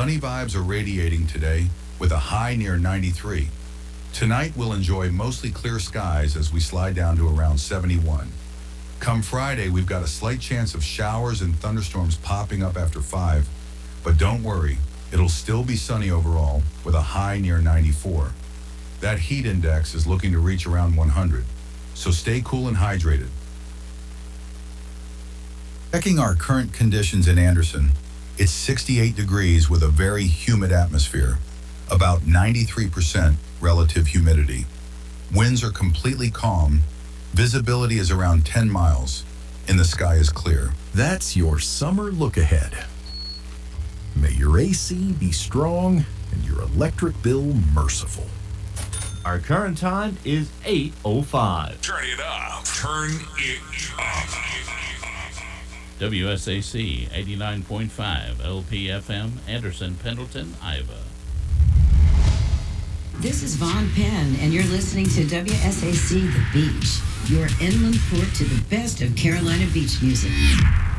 Sunny vibes are radiating today with a high near 93. Tonight we'll enjoy mostly clear skies as we slide down to around 71. Come Friday, we've got a slight chance of showers and thunderstorms popping up after 5, but don't worry, it'll still be sunny overall with a high near 94. That heat index is looking to reach around 100, so stay cool and hydrated. Checking our current conditions in Anderson, it's 68 degrees with a very humid atmosphere, about 93% relative humidity. Winds are completely calm. Visibility is around 10 miles, and the sky is clear. That's your summer look ahead. May your AC be strong and your electric bill merciful. Our current time is 8:05. Turn it up. Turn it up. WSAC 89.5 LPFM, Anderson, Pendleton, Iowa. This is Vaughn Penn, and you're listening to WSAC The Beach, your inland port to the best of Carolina beach music.